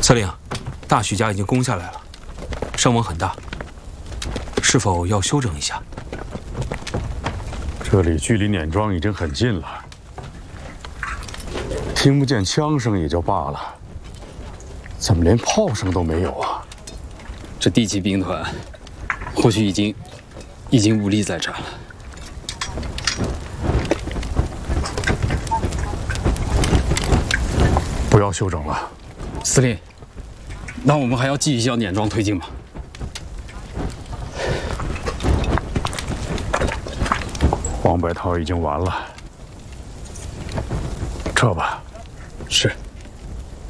司令，大许家已经攻下来了，伤亡很大，是否要休整一下？ 这里距离碾庄已经很近了，听不见枪声也就罢了，怎么连炮声都没有啊？ 这第七兵团或许已经无力再战了。 不要休整了， 司令，那我们还要继续向碾庄推进吗？ 黄百韬已经完了，撤吧。 是。